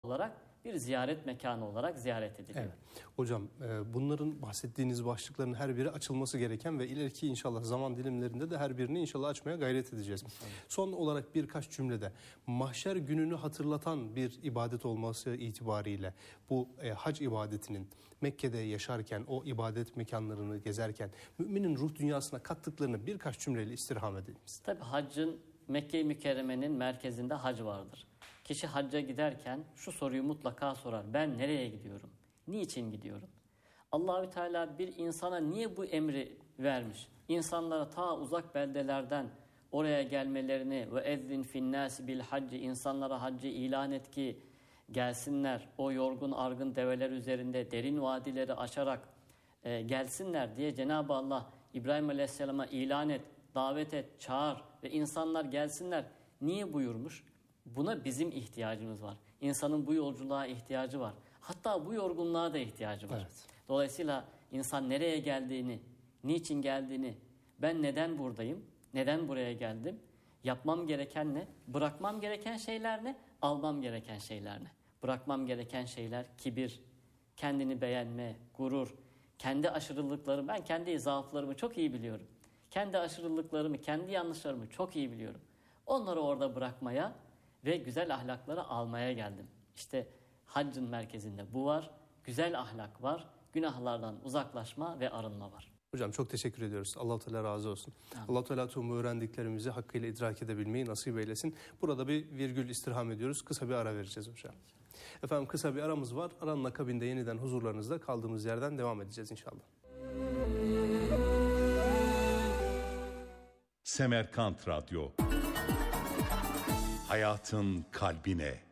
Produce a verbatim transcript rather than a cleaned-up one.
olarak bir ziyaret mekanı olarak ziyaret ediliyor. Evet. Hocam bunların bahsettiğiniz başlıkların her biri açılması gereken ve ileriki inşallah zaman dilimlerinde de her birini inşallah açmaya gayret edeceğiz. İnşallah. Son olarak birkaç cümlede mahşer gününü hatırlatan bir ibadet olması itibariyle bu e, hac ibadetinin Mekke'de yaşarken, o ibadet mekanlarını gezerken müminin ruh dünyasına kattıklarını birkaç cümleyle istirham edelim. Tabii haccın, Mekke-i Mükerreme'nin merkezinde hac vardır. Kişi hacca giderken şu soruyu mutlaka sorar. Ben nereye gidiyorum? Niçin gidiyorum? Allahü Teala bir insana niye bu emri vermiş? İnsanlara ta uzak beldelerden oraya gelmelerini ve ezzin finnâsi bil hacci, insanlara haccı ilan et ki gelsinler o yorgun argın develer üzerinde derin vadileri aşarak e, gelsinler diye Cenab-ı Allah İbrahim Aleyhisselam'a ilan et, davet et, çağır ve insanlar gelsinler. Niye buyurmuş? Buna bizim ihtiyacımız var. İnsanın bu yolculuğa ihtiyacı var. Hatta bu yorgunluğa da ihtiyacı var. Evet. Dolayısıyla insan nereye geldiğini, niçin geldiğini, ben neden buradayım, neden buraya geldim, yapmam gereken ne, bırakmam gereken şeyler ne, almam gereken şeyler ne? Bırakmam gereken şeyler kibir, kendini beğenme, gurur, kendi aşırılıklarımı, ben kendi zaaflarımı çok iyi biliyorum. Kendi aşırılıklarımı, kendi yanlışlarımı çok iyi biliyorum. Onları orada bırakmaya ve güzel ahlakları almaya geldim. İşte haccın merkezinde bu var, güzel ahlak var, günahlardan uzaklaşma ve arınma var. Hocam çok teşekkür ediyoruz. Allah-u Teala razı olsun. Allah-u Teala tüm öğrendiklerimizi hakkıyla idrak edebilmeyi nasip eylesin. Burada bir virgül istirham ediyoruz. Kısa bir ara vereceğiz hocam. Efendim kısa bir aramız var. Aranın akabinde yeniden huzurlarınızda kaldığımız yerden devam edeceğiz inşallah. Semerkant Radyo. Hayatın kalbine.